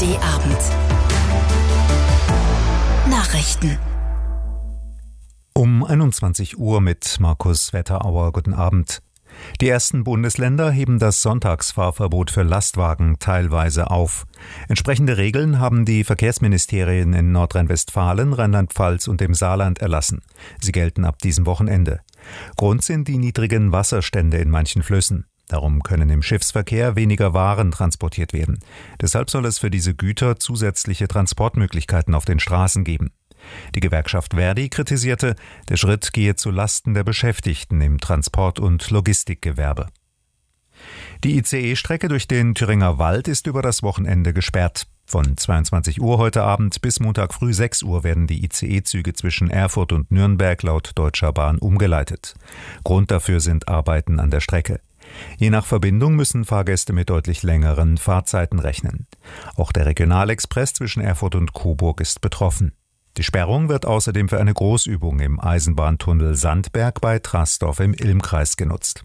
ARD-Abend. Nachrichten. Um 21 Uhr mit Markus Wetterauer. Guten Abend. Die ersten Bundesländer heben das Sonntagsfahrverbot für Lastwagen teilweise auf. Entsprechende Regeln haben die Verkehrsministerien in Nordrhein-Westfalen, Rheinland-Pfalz und dem Saarland erlassen. Sie gelten ab diesem Wochenende. Grund sind die niedrigen Wasserstände in manchen Flüssen. Darum können im Schiffsverkehr weniger Waren transportiert werden. Deshalb soll es für diese Güter zusätzliche Transportmöglichkeiten auf den Straßen geben. Die Gewerkschaft ver.di kritisierte, der Schritt gehe zu Lasten der Beschäftigten im Transport- und Logistikgewerbe. Die ICE-Strecke durch den Thüringer Wald ist über das Wochenende gesperrt. Von 22 Uhr heute Abend bis Montag früh 6 Uhr werden die ICE-Züge zwischen Erfurt und Nürnberg laut Deutscher Bahn umgeleitet. Grund dafür sind Arbeiten an der Strecke. Je nach Verbindung müssen Fahrgäste mit deutlich längeren Fahrzeiten rechnen. Auch der Regionalexpress zwischen Erfurt und Coburg ist betroffen. Die Sperrung wird außerdem für eine Großübung im Eisenbahntunnel Sandberg bei Trasdorf im Ilmkreis genutzt.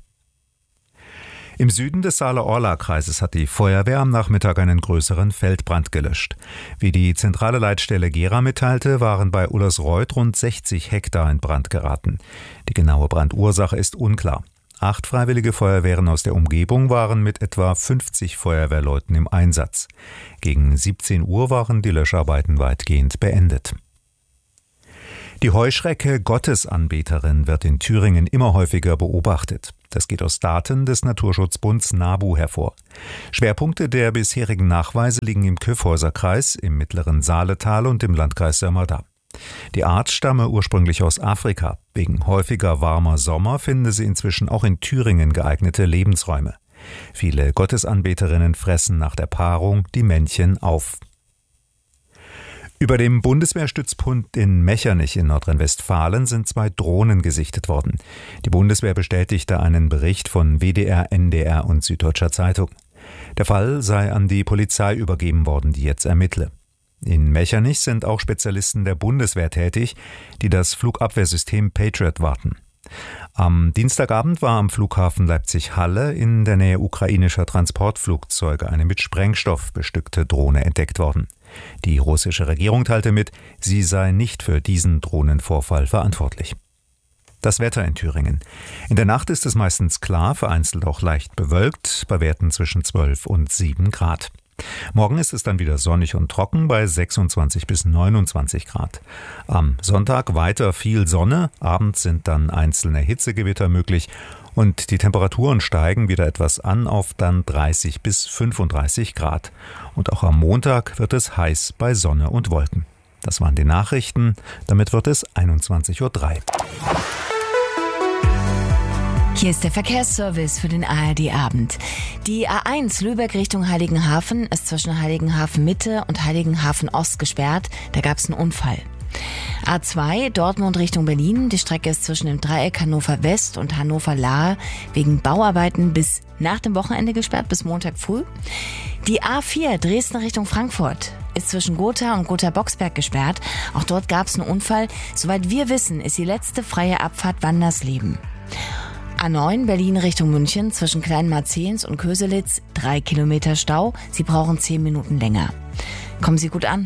Im Süden des Saale-Orla-Kreises hat die Feuerwehr am Nachmittag einen größeren Feldbrand gelöscht. Wie die zentrale Leitstelle Gera mitteilte, waren bei Ullersreuth rund 60 Hektar in Brand geraten. Die genaue Brandursache ist unklar. 8 freiwillige Feuerwehren aus der Umgebung waren mit etwa 50 Feuerwehrleuten im Einsatz. Gegen 17 Uhr waren die Löscharbeiten weitgehend beendet. Die Heuschrecke Gottesanbeterin wird in Thüringen immer häufiger beobachtet. Das geht aus Daten des Naturschutzbunds NABU hervor. Schwerpunkte der bisherigen Nachweise liegen im Kyffhäuserkreis, im mittleren Saaletal und im Landkreis Sömmerda. Die Art stamme ursprünglich aus Afrika. Wegen häufiger warmer Sommer finde sie inzwischen auch in Thüringen geeignete Lebensräume. Viele Gottesanbeterinnen fressen nach der Paarung die Männchen auf. Über dem Bundeswehrstützpunkt in Mechernich in Nordrhein-Westfalen sind 2 Drohnen gesichtet worden. Die Bundeswehr bestätigte einen Bericht von WDR, NDR und Süddeutscher Zeitung. Der Fall sei an die Polizei übergeben worden, die jetzt ermittle. In Mechernich sind auch Spezialisten der Bundeswehr tätig, die das Flugabwehrsystem Patriot warten. Am Dienstagabend war am Flughafen Leipzig-Halle in der Nähe ukrainischer Transportflugzeuge eine mit Sprengstoff bestückte Drohne entdeckt worden. Die russische Regierung teilte mit, sie sei nicht für diesen Drohnenvorfall verantwortlich. Das Wetter in Thüringen. In der Nacht ist es meistens klar, vereinzelt auch leicht bewölkt, bei Werten zwischen 12 und 7 Grad. Morgen ist es dann wieder sonnig und trocken bei 26 bis 29 Grad. Am Sonntag weiter viel Sonne, abends sind dann einzelne Hitzegewitter möglich und die Temperaturen steigen wieder etwas an auf dann 30 bis 35 Grad. Und auch am Montag wird es heiß bei Sonne und Wolken. Das waren die Nachrichten, damit wird es 21:03 Uhr. Hier ist der Verkehrsservice für den ARD-Abend. Die A1 Lübeck Richtung Heiligenhafen ist zwischen Heiligenhafen Mitte und Heiligenhafen Ost gesperrt. Da gab es einen Unfall. A2 Dortmund Richtung Berlin. Die Strecke ist zwischen dem Dreieck Hannover West und Hannover Lahe wegen Bauarbeiten bis nach dem Wochenende gesperrt, bis Montag früh. Die A4 Dresden Richtung Frankfurt ist zwischen Gotha und Gotha-Boxberg gesperrt. Auch dort gab es einen Unfall. Soweit wir wissen, ist die letzte freie Abfahrt Wandersleben. A9 Berlin Richtung München zwischen Kleinmarzehns und Köselitz 3 Kilometer Stau. Sie brauchen 10 Minuten länger. Kommen Sie gut an.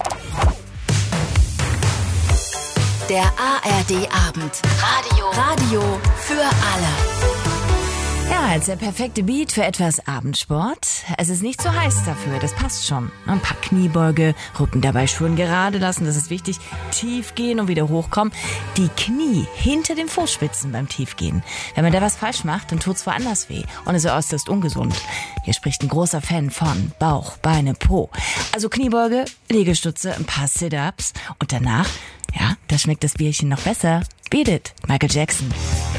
Der ARD-Abend. Radio für alle. Ja, als der perfekte Beat für etwas Abendsport. Es ist nicht zu heiß dafür, das passt schon. Ein paar Kniebeuge, Rücken dabei schön gerade lassen, das ist wichtig. Tief gehen und wieder hochkommen. Die Knie hinter den Fußspitzen beim Tiefgehen. Wenn man da was falsch macht, dann tut's woanders weh und ist äußerst ungesund. Hier spricht ein großer Fan von Bauch, Beine, Po. Also Kniebeuge, Liegestütze, ein paar Sit-Ups und danach, ja, da schmeckt das Bierchen noch besser. Beat it, Michael Jackson.